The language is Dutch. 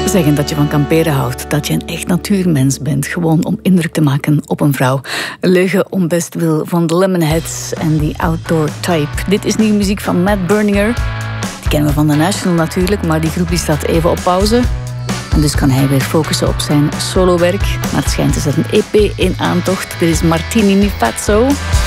Zeggen dat je van kamperen houdt, dat je een echt natuurmens bent, gewoon om indruk te maken op een vrouw. Een leugen om best wil van de Lemonheads en die Outdoor Type. Dit is nieuwe muziek van Matt Berninger. Die kennen we van The National natuurlijk, maar die groep die staat even op pauze. En dus kan hij weer focussen op zijn solowerk. Maar het schijnt dus dat een EP in aantocht. Dit is Martini Nipazzo.